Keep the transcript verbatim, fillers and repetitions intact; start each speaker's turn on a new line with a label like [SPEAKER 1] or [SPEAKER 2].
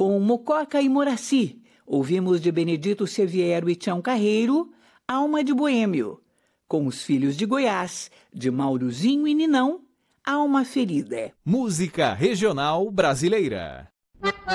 [SPEAKER 1] Com Mococa e Moraci, ouvimos de Benedito Seviero e Tião Carreiro, Alma de Boêmio. Com Os Filhos de Goiás, de Mauruzinho e Ninão, Alma Ferida.
[SPEAKER 2] Música regional brasileira.